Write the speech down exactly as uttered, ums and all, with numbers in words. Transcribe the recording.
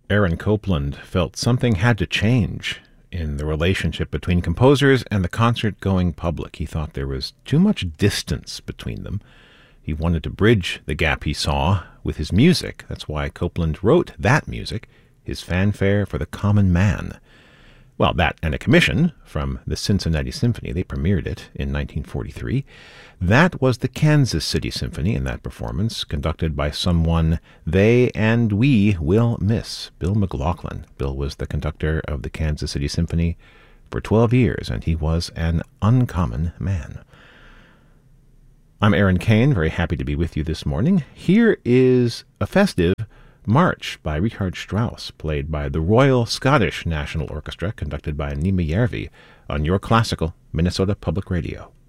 Aaron Copland felt something had to change in the relationship between composers and the concert-going public. He thought there was too much distance between them. He wanted to bridge the gap he saw with his music. That's why Copland wrote that music, his fanfare for the common man. Well, that and a commission from the Cincinnati Symphony. They premiered it in nineteen forty-three. That was the Kansas City Symphony in that performance, conducted by someone they and we will miss, Bill McLaughlin. Bill was the conductor of the Kansas City Symphony for twelve years, and he was an uncommon man. I'm Aaron Kane, very happy to be with you this morning. Here is a festive March by Richard Strauss, played by the Royal Scottish National Orchestra, conducted by Nima Järvi, on your classical Minnesota Public Radio.